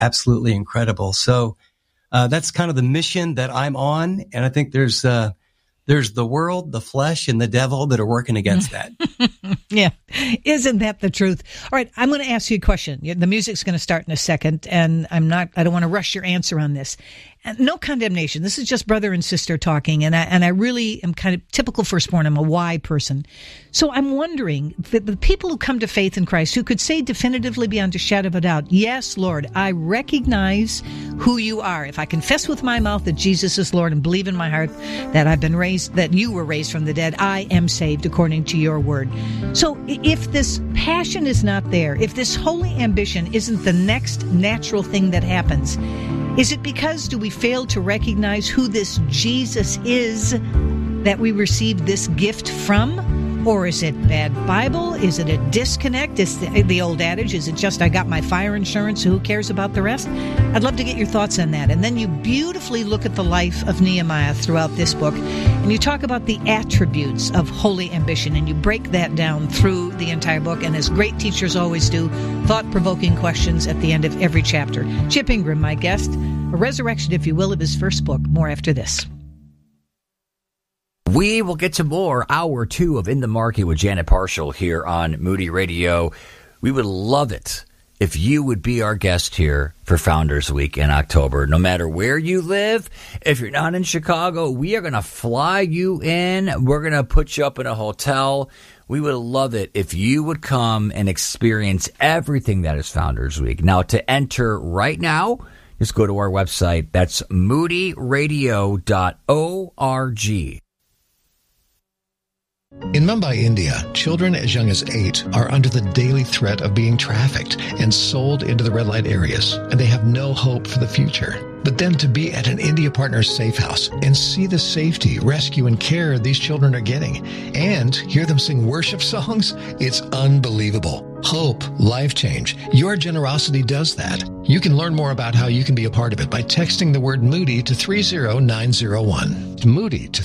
absolutely incredible. So that's kind of the mission that I'm on. And I think there's the world, the flesh, and the devil that are working against that. Yeah. Isn't that the truth? All right. I'm going to ask you a question. The music's going to start in a second, and I don't want to rush your answer on this. And no condemnation. This is just brother and sister talking. And I really am kind of typical firstborn. I'm a why person. So I'm wondering, the people who come to faith in Christ, who could say definitively beyond a shadow of a doubt, yes, Lord, I recognize who you are. If I confess with my mouth that Jesus is Lord and believe in my heart that I've been raised, that you were raised from the dead, I am saved according to your word. So if this passion is not there, if this holy ambition isn't the next natural thing that happens, is it because do we fail to recognize who this Jesus is that we received this gift from? Or is it bad Bible? Is it a disconnect? Is the old adage, is it just I got my fire insurance, who cares about the rest? I'd love to get your thoughts on that. And then you beautifully look at the life of Nehemiah throughout this book, and you talk about the attributes of holy ambition, and you break that down through the entire book. And as great teachers always do, thought-provoking questions at the end of every chapter. Chip Ingram, my guest, a resurrection, if you will, of his first book. More after this. We will get to more Hour 2 of In the Market with Janet Parshall here on Moody Radio. We would love it if you would be our guest here for Founders Week in October. No matter where you live, if you're not in Chicago, we are going to fly you in. We're going to put you up in a hotel. We would love it if you would come and experience everything that is Founders Week. Now, to enter right now, just go to our website. That's moodyradio.org. In Mumbai, India, children as young as 8 are under the daily threat of being trafficked and sold into the red light areas, and they have no hope for the future. But then to be at an India Partners safe house and see the safety, rescue, and care these children are getting, and hear them sing worship songs, it's unbelievable. Hope, life change. Your generosity does that. You can learn more about how you can be a part of it by texting the word Moody to 30901. Moody to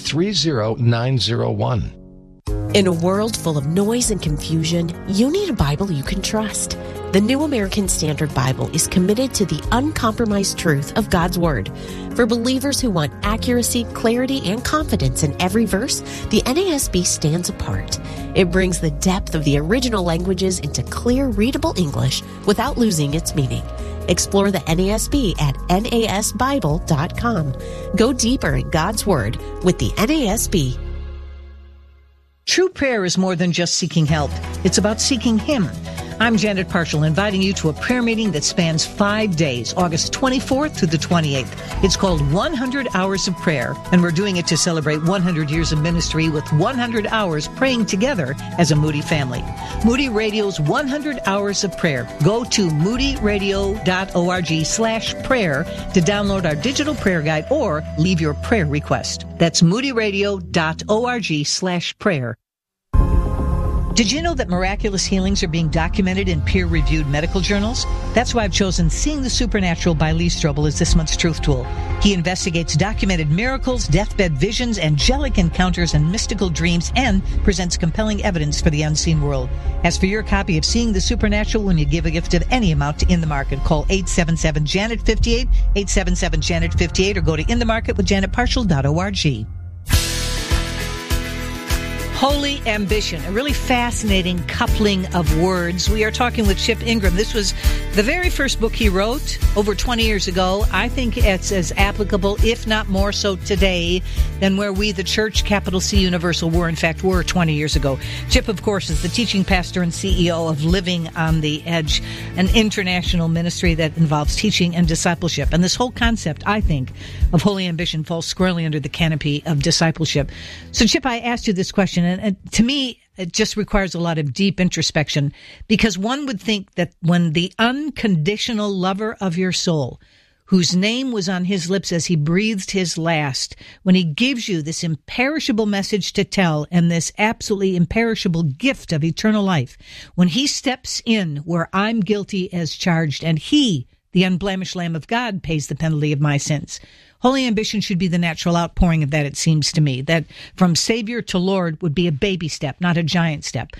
30901. In a world full of noise and confusion, you need a Bible you can trust. The New American Standard Bible is committed to the uncompromised truth of God's Word. For believers who want accuracy, clarity, and confidence in every verse, the NASB stands apart. It brings the depth of the original languages into clear, readable English without losing its meaning. Explore the NASB at nasbible.com. Go deeper in God's Word with the NASB. True prayer is more than just seeking help. It's about seeking Him. I'm Janet Parshall, inviting you to a prayer meeting that spans 5 days, August 24th through the 28th. It's called 100 Hours of Prayer, and we're doing it to celebrate 100 years of ministry with 100 hours praying together as a Moody family. Moody Radio's 100 Hours of Prayer. Go to moodyradio.org/prayer to download our digital prayer guide or leave your prayer request. That's moodyradio.org/prayer. Did you know that miraculous healings are being documented in peer-reviewed medical journals? That's why I've chosen Seeing the Supernatural by Lee Strobel as this month's Truth Tool. He investigates documented miracles, deathbed visions, angelic encounters, and mystical dreams, and presents compelling evidence for the unseen world. As for your copy of Seeing the Supernatural, when you give a gift of any amount to In the Market, call 877-JANET-58, 877-JANET-58, or go to inthemarketwithjanetparshall.org. Holy Ambition, a really fascinating coupling of words. We are talking with Chip Ingram. This was the very first book he wrote over 20 years ago. I think it's as applicable, if not more so today, than where we, the church, capital C Universal, were 20 years ago. Chip, of course, is the teaching pastor and CEO of Living on the Edge, an international ministry that involves teaching and discipleship. And this whole concept, I think, of holy ambition falls squarely under the canopy of discipleship. So, Chip, I asked you this question, and to me, it just requires a lot of deep introspection, because one would think that when the unconditional lover of your soul, whose name was on his lips as he breathed his last, when he gives you this imperishable message to tell and this absolutely imperishable gift of eternal life, when he steps in where I'm guilty as charged and he, the unblemished Lamb of God, pays the penalty of my sins. Holy ambition should be the natural outpouring of that, it seems to me, that from Savior to Lord would be a baby step, not a giant step.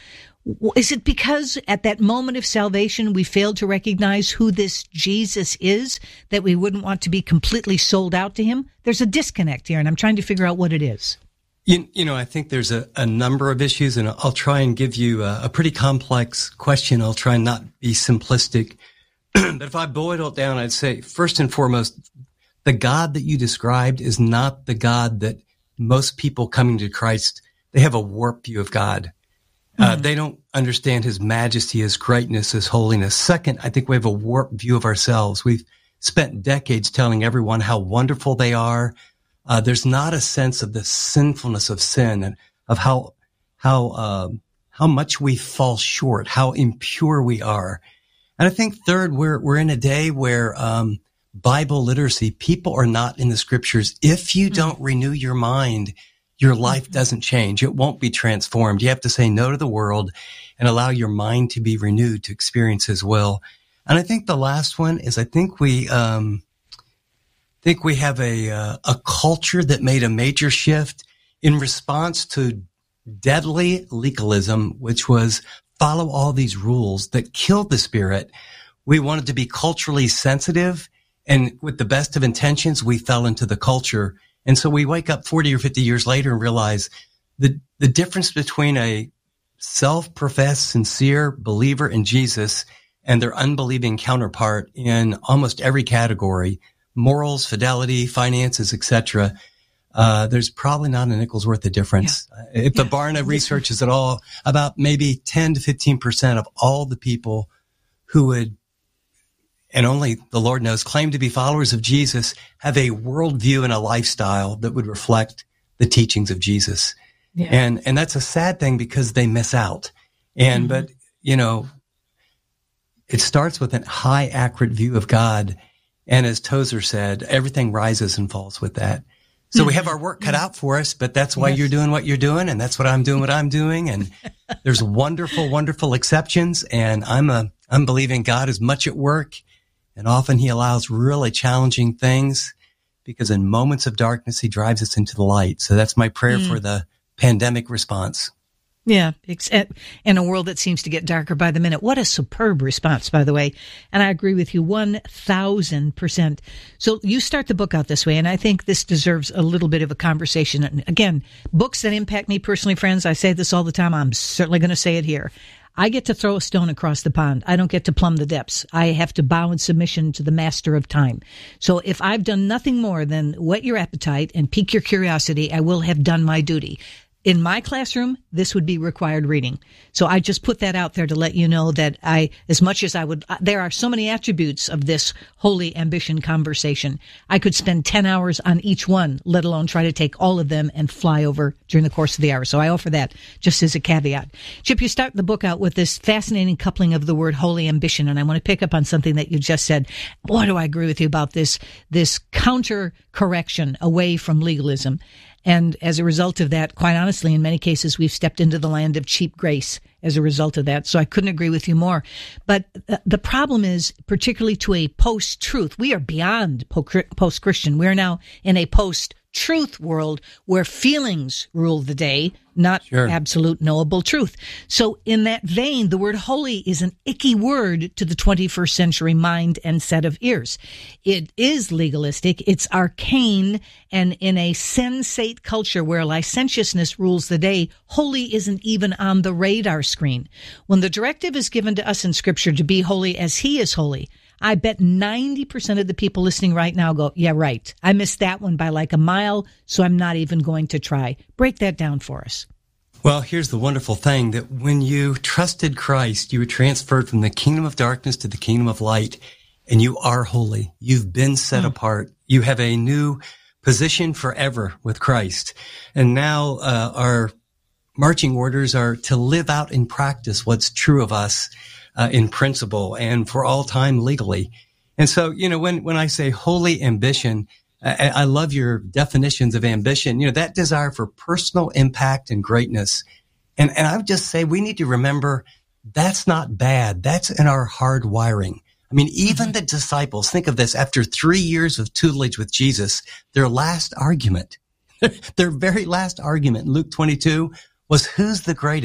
Is it because at that moment of salvation we failed to recognize who this Jesus is that we wouldn't want to be completely sold out to him? There's a disconnect here, and I'm trying to figure out what it is. You know, I think there's a number of issues, and I'll try and give you a pretty complex question. I'll try and not be simplistic. But if I boil it down, I'd say, first and foremost, the God that you described is not the God that most people coming to Christ, they have a warped view of God. They don't understand his majesty, his greatness, his holiness. Second, I think we have a warped view of ourselves. We've spent decades telling everyone how wonderful they are. There's not a sense of the sinfulness of sin and of how much we fall short, how impure we are. And I think third, we're in a day where Bible literacy, people are not in the scriptures. If you don't renew your mind, your life doesn't change. It won't be transformed. You have to say no to the world and allow your mind to be renewed to experience his will. And I think the last one is I think we have a culture that made a major shift in response to deadly legalism, which was follow all these rules that killed the Spirit. We wanted to be culturally sensitive, and with the best of intentions, we fell into the culture. And so we wake up 40 or 50 years later and realize the difference between a self-professed, sincere believer in Jesus and their unbelieving counterpart in almost every category, morals, fidelity, finances, etc. There's probably not a nickel's worth of difference. Yeah. If the Barna research is at all, about maybe 10 to 15% of all the people who would, and only the Lord knows, claim to be followers of Jesus have a worldview and a lifestyle that would reflect the teachings of Jesus. Yeah. And that's a sad thing because they miss out. And, but, you know, it starts with a high, accurate view of God. And as Tozer said, everything rises and falls with that. So we have our work cut out for us, but that's why you're doing what you're doing, and that's what I'm doing what I'm doing. And there's wonderful, wonderful exceptions. And I'm believing God is much at work, and often he allows really challenging things because in moments of darkness, he drives us into the light. So that's my prayer for the pandemic response. Yeah, in a world that seems to get darker by the minute. What a superb response, by the way. And I agree with you 1,000%. So you start the book out this way, and I think this deserves a little bit of a conversation. And again, books that impact me personally, friends, I say this all the time. I'm certainly going to say it here. I get to throw a stone across the pond. I don't get to plumb the depths. I have to bow in submission to the master of time. So if I've done nothing more than whet your appetite and pique your curiosity, I will have done my duty. In my classroom, this would be required reading. So I just put that out there to let you know that as much as I would, there are so many attributes of this holy ambition conversation. I could spend 10 hours on each one, let alone try to take all of them and fly over during the course of the hour. So I offer that just as a caveat. Chip, you start the book out with this fascinating coupling of the word holy ambition. And I want to pick up on something that you just said. Boy, do I agree with you about this counter correction away from legalism. And as a result of that, quite honestly, in many cases, we've stepped into the land of cheap grace as a result of that. So I couldn't agree with you more. But the problem is, particularly to a post-truth, we are beyond post-Christian. We're now in a post-truth world where feelings rule the day, not absolute knowable truth. So in that vein, the word holy is an icky word to the 21st century mind and set of ears. It is legalistic. It's arcane. And in a sensate culture where licentiousness rules the day, holy isn't even on the radar screen. When the directive is given to us in Scripture to be holy as he is holy, I bet 90% of the people listening right now go, yeah, right. I missed that one by like a mile, so I'm not even going to try. Break that down for us. Well, here's the wonderful thing, that when you trusted Christ, you were transferred from the kingdom of darkness to the kingdom of light, and you are holy. You've been set apart. You have a new position forever with Christ. And now our marching orders are to live out in practice what's true of us in principle and for all time legally. And so, you know, when I say holy ambition, I love your definitions of ambition, you know, that desire for personal impact and greatness. And I would just say we need to remember that's not bad. That's in our hard wiring. I mean, even the disciples, think of this, after 3 years of tutelage with Jesus, their last argument, their very last argument in Luke 22 was who's the greatest?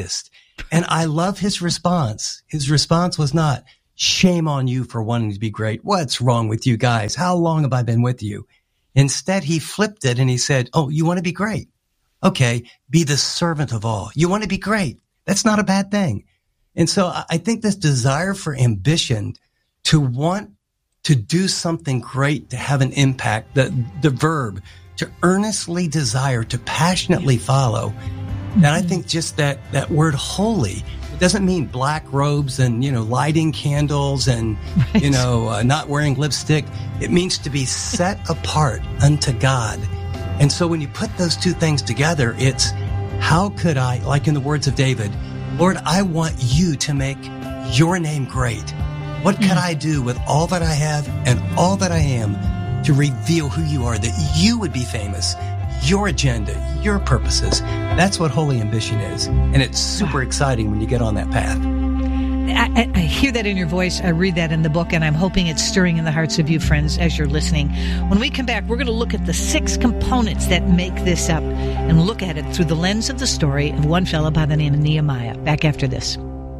And I love his response. His response was not, shame on you for wanting to be great. What's wrong with you guys? How long have I been with you? Instead, he flipped it and he said, oh, you want to be great? Okay, be the servant of all. You want to be great. That's not a bad thing. And so I think this desire for ambition to want to do something great, to have an impact, the verb, to earnestly desire, to passionately follow. And I think just that word holy, it doesn't mean black robes and, lighting candles and, not wearing lipstick. It means to be set apart unto God. And so when you put those two things together, it's how could I, like in the words of David, Lord, I want you to make your name great. What could I do with all that I have and all that I am to reveal who you are, that you would be famous, your agenda, your purposes? That's what holy ambition is. And it's super exciting when you get on that path. I hear that in your voice. I read that in the book, and I'm hoping it's stirring in the hearts of you, friends, as you're listening. When we come back, we're going to look at the 6 components that make this up and look at it through the lens of the story of one fellow by the name of Nehemiah. Back after this.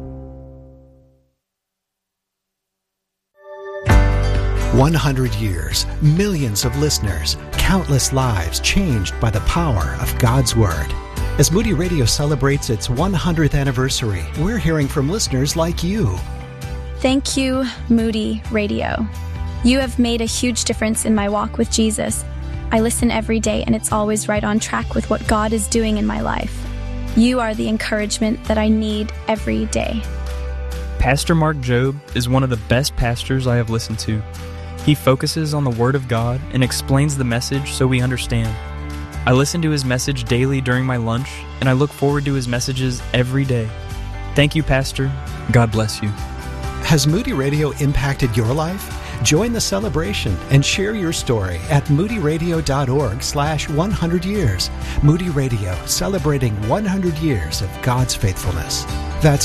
100 years, millions of listeners, countless lives changed by the power of God's Word. As Moody Radio celebrates its 100th anniversary, we're hearing from listeners like you. Thank you, Moody Radio. You have made a huge difference in my walk with Jesus. I listen every day, and it's always right on track with what God is doing in my life. You are the encouragement that I need every day. Pastor Mark Jobe is one of the best pastors I have listened to. He focuses on the Word of God and explains the message so we understand. I listen to his message daily during my lunch, and I look forward to his messages every day. Thank you, Pastor. God bless you. Has Moody Radio impacted your life? Join the celebration and share your story at moodyradio.org/100 years. Moody Radio, celebrating 100 years of God's faithfulness. That's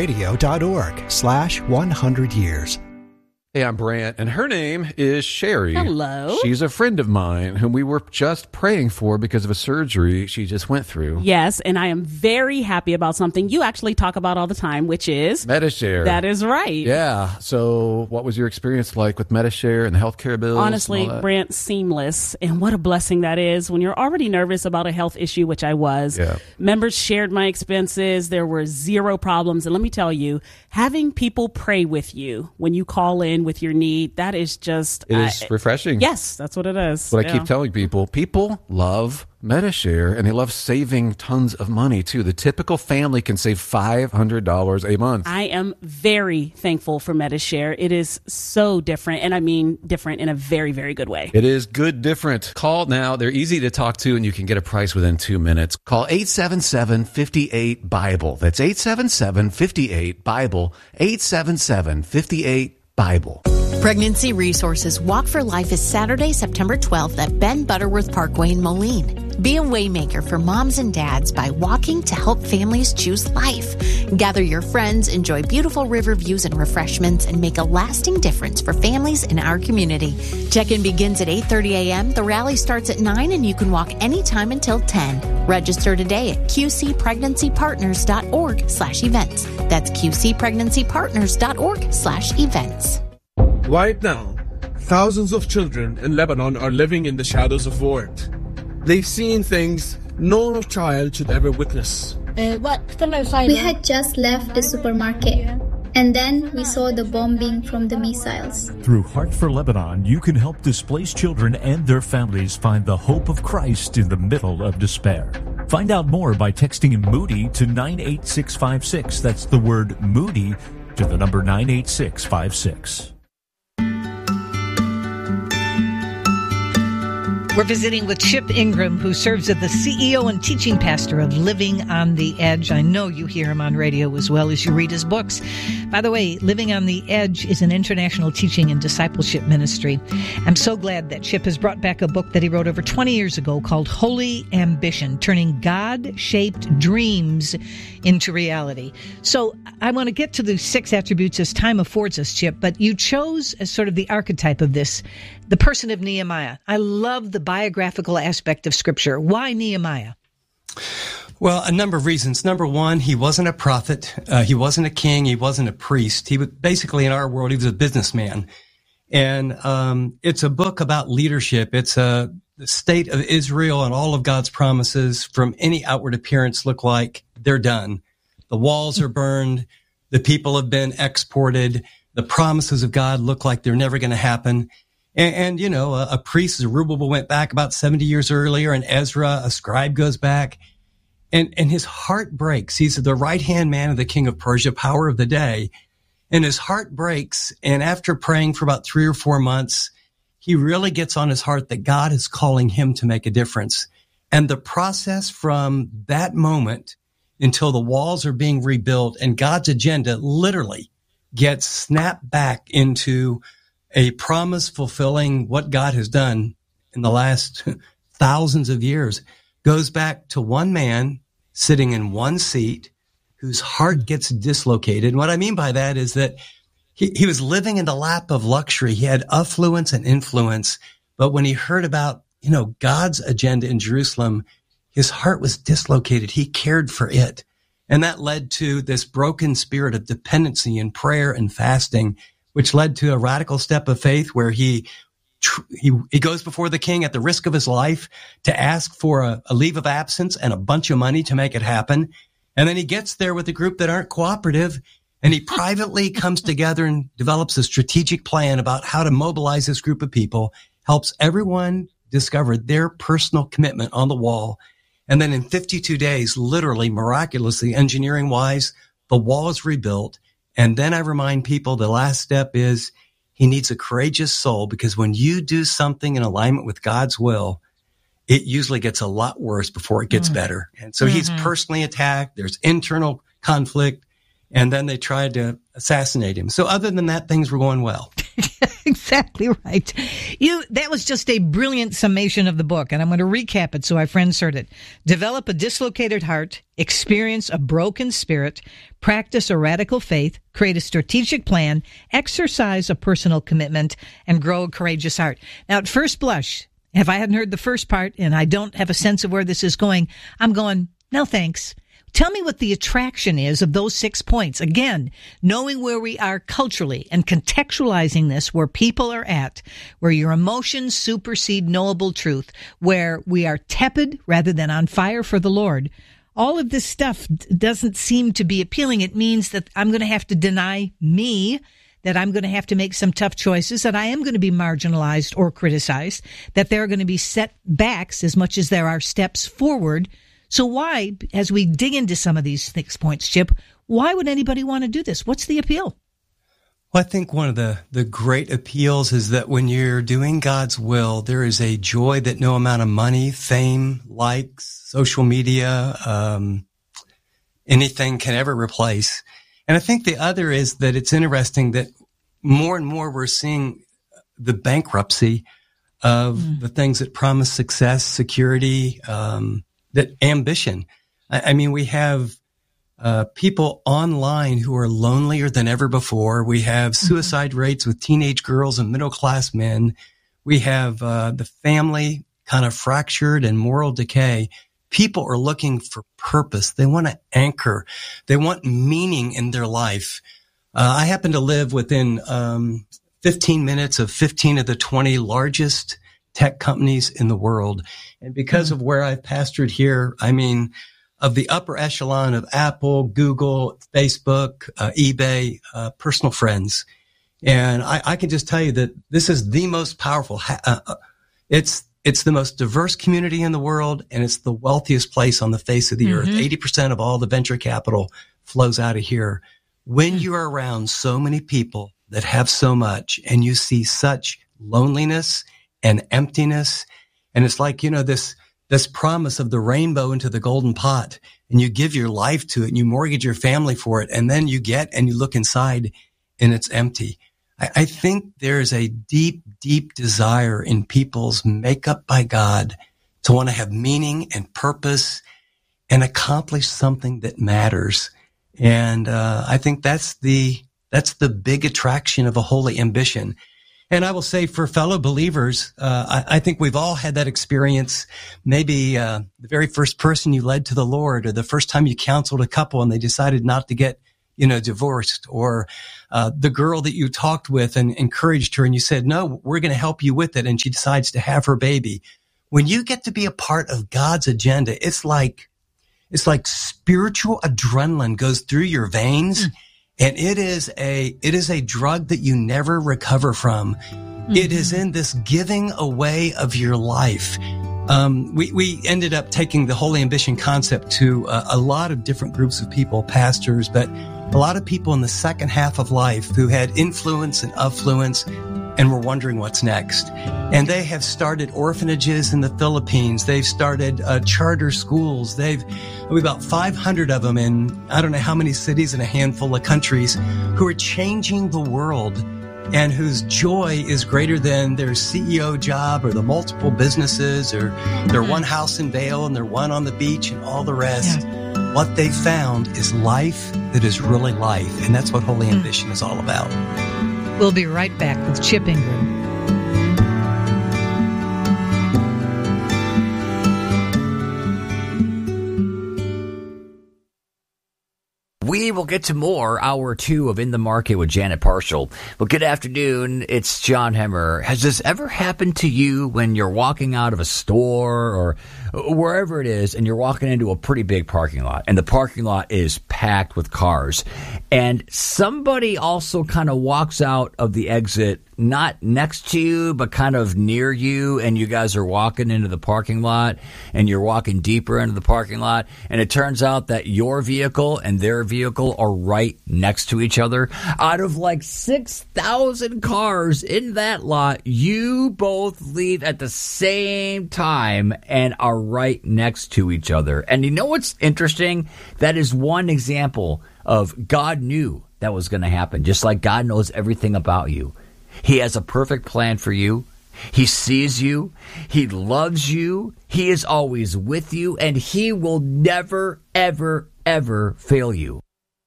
moodyradio.org/100 years. Hey, I'm Brant, and her name is Sherry. Hello. She's a friend of mine whom we were just praying for because of a surgery she just went through. Yes, and I am very happy about something you actually talk about all the time, which is Medi-Share. That is right. Yeah. So what was your experience like with Medi-Share and the healthcare bills? Honestly, Brant, seamless. And what a blessing that is when you're already nervous about a health issue, which I was. Yeah. Members shared my expenses. There were zero problems. And let me tell you, having people pray with you when you call in with your need, that is just... It is refreshing. Yes, that's what it is. What I keep telling people. People love Medi-Share, and they love saving tons of money, too. The typical family can save $500 a month. I am very thankful for Medi-Share. It is so different, and I mean different in a very, very good way. It is good different. Call now. They're easy to talk to, and you can get a price within 2 minutes. Call 877-58-BIBLE. That's 877-58-BIBLE. 877-58-BIBLE. Pregnancy Resources Walk for Life is Saturday, September 12th at Ben Butterworth Parkway in Moline. Be a waymaker for moms and dads by walking to help families choose life. Gather your friends, enjoy beautiful river views and refreshments, and make a lasting difference for families in our community. Check-in begins at 8:30 a.m. The rally starts at 9, and you can walk anytime until 10. Register today at qcpregnancypartners.org/events. That's qcpregnancypartners.org/events. Right now, thousands of children in Lebanon are living in the shadows of war. They've seen things no child should ever witness. We had just left the supermarket, and then we saw the bombing from the missiles. Through Heart for Lebanon, you can help displaced children and their families find the hope of Christ in the middle of despair. Find out more by texting Moody to 98656. That's the word Moody to the number 98656. We're visiting with Chip Ingram, who serves as the CEO and teaching pastor of Living on the Edge. I know you hear him on radio as well as you read his books. By the way, Living on the Edge is an international teaching and discipleship ministry. I'm so glad that Chip has brought back a book that he wrote over 20 years ago called Holy Ambition, Turning God-Shaped Dreams into Reality. So I want to get to the 6 attributes as time affords us, Chip, but you chose as sort of the archetype of this, the person of Nehemiah. I love the biographical aspect of Scripture. Why Nehemiah? Well, a number of reasons. Number one, he wasn't a prophet. He wasn't a king. He wasn't a priest. He was basically, in our world, he was a businessman. And it's a book about leadership. It's the state of Israel and all of God's promises from any outward appearance look like they're done. The walls are burned. The people have been exported. The promises of God look like they're never going to happen. And you know, a priest, Zerubbabel, went back about 70 years earlier, and Ezra, a scribe, goes back. And his heart breaks. He's the right-hand man of the king of Persia, power of the day. And his heart breaks. And after praying for about 3 or 4 months, he really gets on his heart that God is calling him to make a difference. And the process from that moment until the walls are being rebuilt and God's agenda literally gets snapped back into a promise fulfilling what God has done in the last thousands of years, goes back to one man sitting in one seat whose heart gets dislocated. And what I mean by that is that he was living in the lap of luxury. He had affluence and influence. But when he heard about, you know, God's agenda in Jerusalem, his heart was dislocated. He cared for it. And that led to this broken spirit of dependency and prayer and fasting, which led to a radical step of faith where he goes before the king at the risk of his life to ask for a leave of absence and a bunch of money to make it happen. And then he gets there with a group that aren't cooperative, and he privately comes together and develops a strategic plan about how to mobilize this group of people, helps everyone discover their personal commitment on the wall. And then in 52 days, literally, miraculously, engineering-wise, the wall is rebuilt. And then I remind people the last step is he needs a courageous soul, because when you do something in alignment with God's will, it usually gets a lot worse before it gets better. And so he's personally attacked. There's internal conflict. And then they tried to assassinate him. So other than that, things were going well. Exactly right. That was just a brilliant summation of the book, and I'm going to recap it so our friends heard it. Develop a dislocated heart, experience a broken spirit, practice a radical faith, create a strategic plan, exercise a personal commitment, and grow a courageous heart. Now, at first blush, if I hadn't heard the first part and I don't have a sense of where this is going, I'm going, no thanks. Tell me what the attraction is of those 6 points. Again, knowing where we are culturally and contextualizing this where people are at, where your emotions supersede knowable truth, where we are tepid rather than on fire for the Lord. All of this stuff doesn't seem to be appealing. It means that I'm going to have to deny me, that I'm going to have to make some tough choices, that I am going to be marginalized or criticized, that there are going to be setbacks as much as there are steps forward. So why, as we dig into some of these 6 points, Chip, why would anybody want to do this? What's the appeal? Well, I think one of the great appeals is that when you're doing God's will, there is a joy that no amount of money, fame, likes, social media, anything can ever replace. And I think the other is that it's interesting that more and more we're seeing the bankruptcy of the things that promise success, security, that ambition. I mean, we have people online who are lonelier than ever before. We have suicide rates with teenage girls and middle-class men. We have the family kind of fractured and moral decay. People are looking for purpose. They want to anchor. They want meaning in their life. I happen to live within 15 minutes of 15 of the 20 largest tech companies in the world. And because of where I've pastored here, I mean, of the upper echelon of Apple, Google, Facebook, eBay, personal friends. And I can just tell you that this is the most powerful. It's the most diverse community in the world, and it's the wealthiest place on the face of the earth. 80% of all the venture capital flows out of here. When you are around so many people that have so much, and you see such loneliness and emptiness, and it's like, you know, this promise of the rainbow into the golden pot, and you give your life to it and you mortgage your family for it. And then you look inside and it's empty. I think there's a deep, deep desire in people's makeup by God to want to have meaning and purpose and accomplish something that matters. And I think that's the big attraction of a holy ambition. And I will say for fellow believers, I think we've all had that experience. Maybe the very first person you led to the Lord, or the first time you counseled a couple and they decided not to get, divorced, or the girl that you talked with and encouraged her and you said, no, we're going to help you with it. And she decides to have her baby. When you get to be a part of God's agenda, it's like spiritual adrenaline goes through your veins. And it is a drug that you never recover from. Mm-hmm. It is in this giving away of your life. We ended up taking the Holy Ambition concept to a lot of different groups of people, pastors, but a lot of people in the second half of life who had influence and affluence and were wondering what's next. And they have started orphanages in the Philippines. They've started charter schools. We've about 500 of them in I don't know how many cities in a handful of countries who are changing the world and whose joy is greater than their CEO job or the multiple businesses or their one house in Vail and their one on the beach and all the rest. Yeah. What they found is life that is really life. And that's what Holy Ambition is all about. We'll be right back with Chip Ingram. We will get to more, hour 2 of In the Market with Janet Parshall. Well, good afternoon. It's John Hemmer. Has this ever happened to you when you're walking out of a store or wherever it is and you're walking into a pretty big parking lot and the parking lot is packed with cars and somebody also kind of walks out of the exit not next to you, but kind of near you, and you guys are walking into the parking lot, and you're walking deeper into the parking lot, and it turns out that your vehicle and their vehicle are right next to each other. Out of like 6,000 cars in that lot, you both leave at the same time and are right next to each other. And you know what's interesting? That is one example of God knew that was going to happen, just like God knows everything about you. He has a perfect plan for you. He sees you. He loves you. He is always with you, and he will never, ever, ever fail you.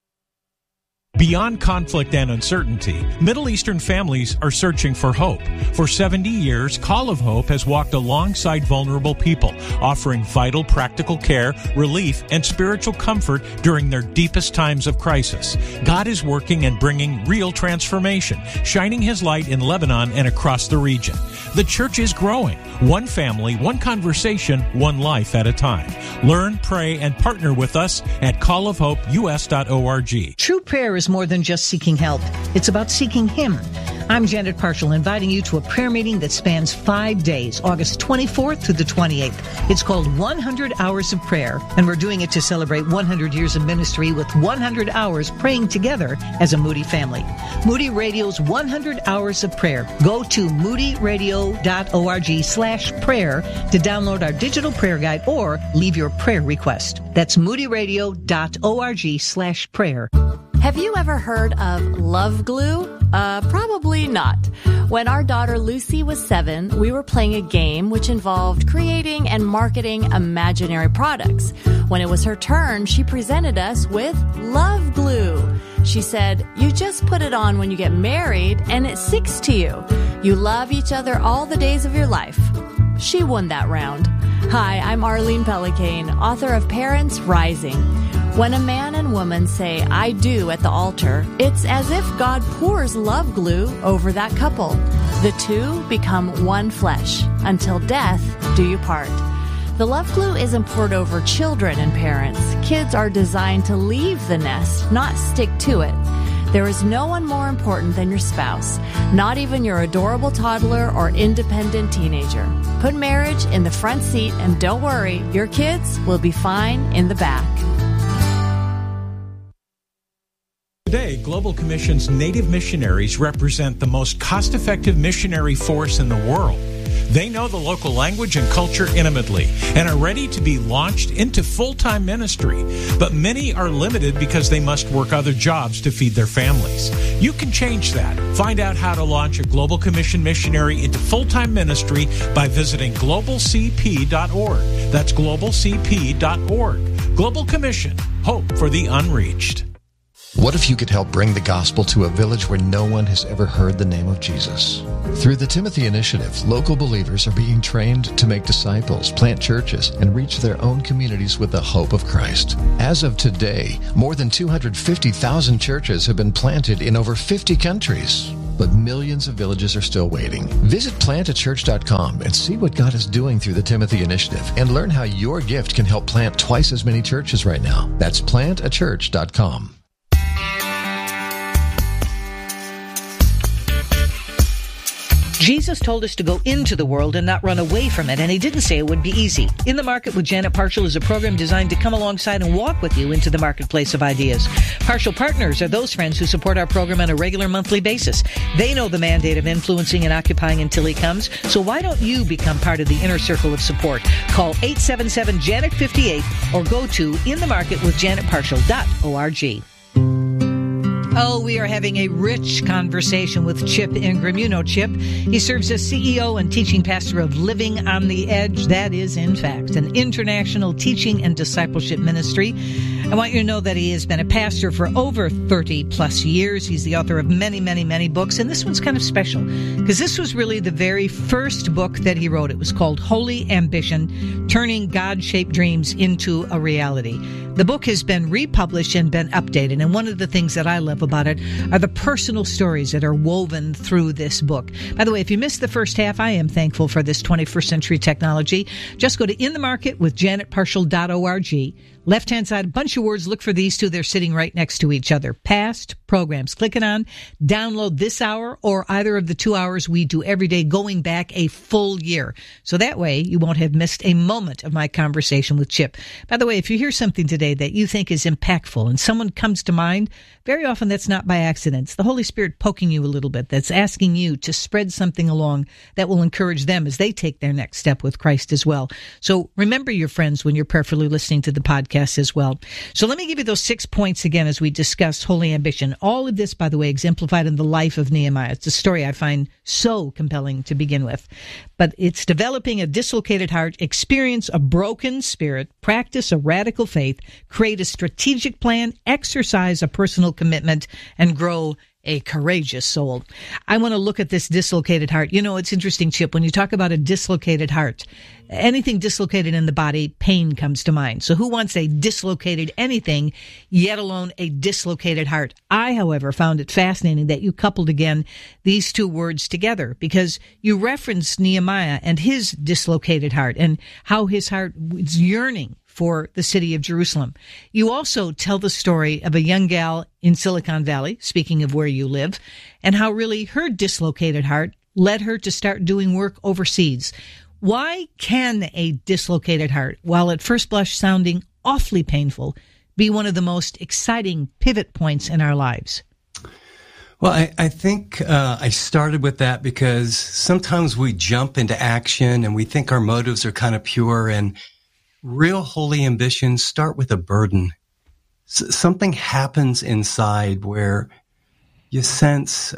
Beyond conflict and uncertainty, Middle Eastern families are searching for hope. For 70 years, Call of Hope has walked alongside vulnerable people, offering vital practical care, relief, and spiritual comfort during their deepest times of crisis. God is working and bringing real transformation, shining his light in Lebanon and across the region. The church is growing, one family, one conversation, one life at a time. Learn, pray, and partner with us at callofhopeus.org. True prayer is more than just seeking help. It's about seeking him. I'm Janet Parshall, inviting you to a prayer meeting that spans 5 days, August 24th through the 28th. It's called 100 Hours of Prayer, and we're doing it to celebrate 100 years of ministry with 100 hours praying together as a Moody family. Moody Radio's 100 Hours of Prayer. Go to moodyradio.org/prayer to download our digital prayer guide or leave your prayer request. That's moodyradio.org/prayer. Have you ever heard of Love Glue? Probably not. When our daughter Lucy was 7, we were playing a game which involved creating and marketing imaginary products. When it was her turn, she presented us with Love Glue. She said, "You just put it on when you get married and it sticks to you. You love each other all the days of your life." She won that round. Hi, I'm Arlene Pellicane, author of Parents Rising. When a man and woman say, "I do" at the altar, it's as if God pours love glue over that couple. The two become one flesh. Until death do you part. The love glue isn't poured over children and parents. Kids are designed to leave the nest, not stick to it. There is no one more important than your spouse, not even your adorable toddler or independent teenager. Put marriage in the front seat and don't worry, your kids will be fine in the back. Today, Global Commission's Native missionaries represent the most cost-effective missionary force in the world. They know the local language and culture intimately and are ready to be launched into full-time ministry. But many are limited because they must work other jobs to feed their families. You can change that. Find out how to launch a Global Commission missionary into full-time ministry by visiting globalcp.org. That's globalcp.org. Global Commission, hope for the unreached. What if you could help bring the gospel to a village where no one has ever heard the name of Jesus? Through the Timothy Initiative, local believers are being trained to make disciples, plant churches, and reach their own communities with the hope of Christ. As of today, more than 250,000 churches have been planted in over 50 countries. But millions of villages are still waiting. Visit plantachurch.com and see what God is doing through the Timothy Initiative and learn how your gift can help plant twice as many churches right now. That's plantachurch.com. Jesus told us to go into the world and not run away from it, and he didn't say it would be easy. In the Market with Janet Parshall is a program designed to come alongside and walk with you into the marketplace of ideas. Parshall Partners are those friends who support our program on a regular monthly basis. They know the mandate of influencing and occupying until he comes, so why don't you become part of the inner circle of support? Call 877-JANET-58 or go to inthemarketwithjanetparshall.org. Oh, we are having a rich conversation with Chip Ingram. You know Chip. He serves as CEO and teaching pastor of Living on the Edge. That is, in fact, an international teaching and discipleship ministry. I want you to know that he has been a pastor for over 30 plus years. He's the author of many, many, many books. And this one's kind of special because this was really the very first book that he wrote. It was called Holy Ambition, Turning God-Shaped Dreams into a Reality. The book has been republished and been updated. And one of the things that I love about it are the personal stories that are woven through this book. By the way, if you missed the first half, I am thankful for this 21st century technology. Just go to inthemarketwithjanetparshall.org. Left-hand side, a bunch of words. Look for these two. They're sitting right next to each other. Past programs. Click it on. Download this hour or either of the 2 hours we do every day going back a full year. So that way you won't have missed a moment of my conversation with Chip. By the way, if you hear something today that you think is impactful and someone comes to mind, very often that's not by accident. It's the Holy Spirit poking you a little bit. That's asking you to spread something along that will encourage them as they take their next step with Christ as well. So remember your friends when you're prayerfully listening to the podcast as well. So let me give you those 6 points again as we discuss holy ambition. All of this, by the way, exemplified in the life of Nehemiah. It's a story I find so compelling to begin with. But it's developing a dislocated heart, experience a broken spirit, practice a radical faith, create a strategic plan, exercise a personal commitment, and grow a courageous soul. I want to look at this dislocated heart. You know, it's interesting, Chip, when you talk about a dislocated heart, anything dislocated in the body, pain comes to mind. So who wants a dislocated anything, yet alone a dislocated heart? I, however, found it fascinating that you coupled again these two words together because you referenced Nehemiah and his dislocated heart and how his heart was yearning for the city of Jerusalem. You also tell the story of a young gal in Silicon Valley, speaking of where you live, and how really her dislocated heart led her to start doing work overseas. Why can a dislocated heart, while at first blush sounding awfully painful, be one of the most exciting pivot points in our lives? Well, I think I started with that because sometimes we jump into action and we think our motives are kind of pure, and real holy ambitions start with a burden. Something happens inside where you sense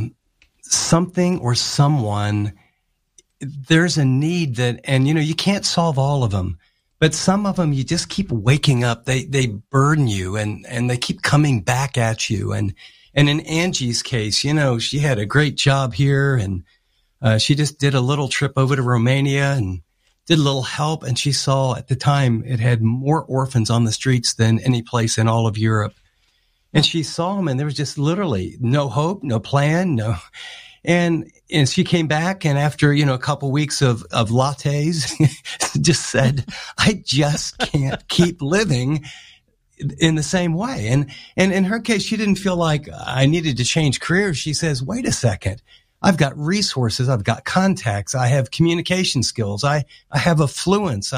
something or someone, there's a need that, and you know, you can't solve all of them, but some of them you just keep waking up. They burden you and they keep coming back at you. And in Angie's case, you know, she had a great job here and she just did a little trip over to Romania and did a little help, and she saw at the time it had more orphans on the streets than any place in all of Europe. And she saw them, and there was just literally no hope, no plan, no. And she came back, and after, you know, a couple weeks of lattes, just said, I just can't keep living in the same way. And in her case, she didn't feel like I needed to change careers. She says, wait a second. I've got resources. I've got contacts. I have communication skills. I have affluence.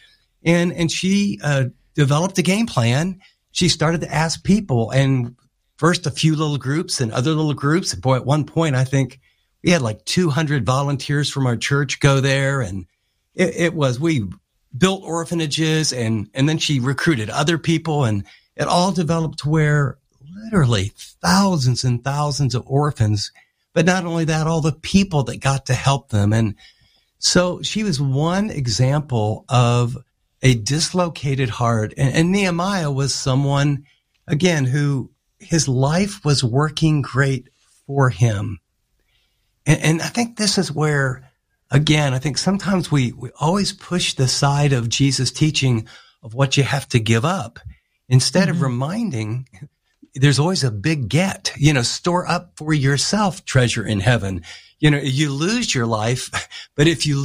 And she developed a game plan. She started to ask people, and first a few little groups and other little groups. And boy, at one point, I think we had like 200 volunteers from our church go there. And we built orphanages, and then she recruited other people, and it all developed to where literally thousands and thousands of orphans. But not only that, all the people that got to help them. And so she was one example of a dislocated heart. And Nehemiah was someone, again, who his life was working great for him. And I think this is where, again, I think sometimes we always push the side of Jesus' teaching of what you have to give up instead of reminding there's always a big get, store up for yourself treasure in heaven. You lose your life, but if you